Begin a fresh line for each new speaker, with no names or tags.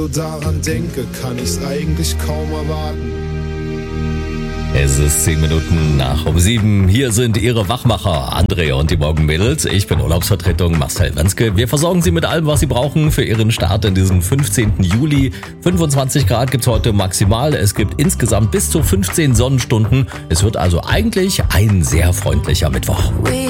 daran denke, kann ich's eigentlich kaum erwarten.
Es ist 10 Minuten nach 7. Hier sind Ihre Wachmacher, Andrea und die Morgenmädels. Ich bin Urlaubsvertretung Marcel Wenzke. Wir versorgen Sie mit allem, was Sie brauchen für Ihren Start in diesen 15. Juli. 25 Grad gibt's heute maximal. Es gibt insgesamt bis zu 15 Sonnenstunden. Es wird also eigentlich ein sehr freundlicher Mittwoch.